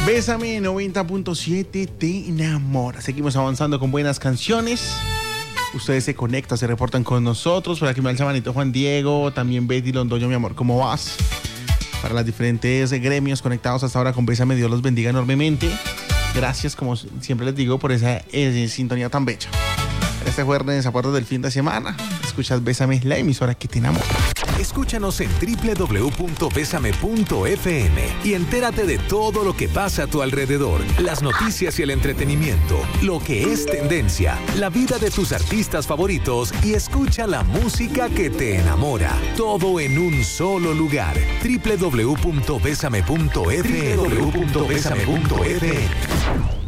Bésame 90.7 te enamora. Seguimos avanzando con buenas canciones. Ustedes se conectan, se reportan con nosotros. Por aquí me da el chamanito Juan Diego, también Betty Londoño, mi amor, ¿cómo vas? Para las diferentes gremios conectados hasta ahora con Bésame, Dios los bendiga enormemente. Gracias, como siempre les digo, por esa sintonía tan bella. Este jueves a puertas del fin de semana, escuchas Bésame, la emisora que te enamora. Escúchanos en www.besame.fm y entérate de todo lo que pasa a tu alrededor, las noticias y el entretenimiento, lo que es tendencia, la vida de tus artistas favoritos y escucha la música que te enamora. Todo en un solo lugar. www.besame.fm.